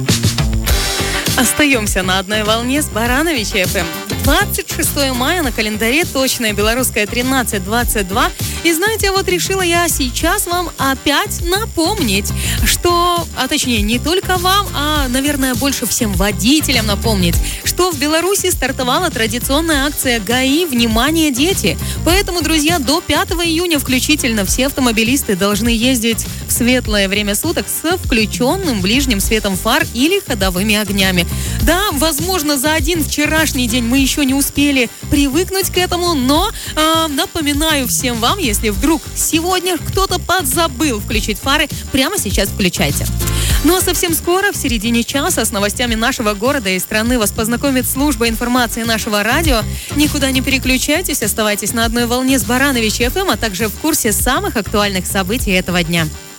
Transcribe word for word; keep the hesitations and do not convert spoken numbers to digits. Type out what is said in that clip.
Остаемся на одной волне с Барановича эф эм. двадцать шестое мая на календаре, точное белорусское тринадцать двадцать два. И знаете, вот решила я сейчас вам опять напомнить, что, а точнее не только вам, а, наверное, больше всем водителям напомнить, что в Беларуси стартовала традиционная акция ГАИ «Внимание, дети». Поэтому, друзья, до пятого июня включительно все автомобилисты должны ездить в светлое время суток с включенным ближним светом фар или ходовыми огнями. Да, возможно, за один вчерашний день мы еще не успели привыкнуть к этому, но э, напоминаю всем вам, если вдруг сегодня кто-то подзабыл включить фары, прямо сейчас включайте. Ну а совсем скоро, в середине часа, с новостями нашего города и страны вас познакомит служба информации нашего радио. Никуда не переключайтесь, оставайтесь на одной волне с Барановича эф эм, а также в курсе самых актуальных событий этого дня.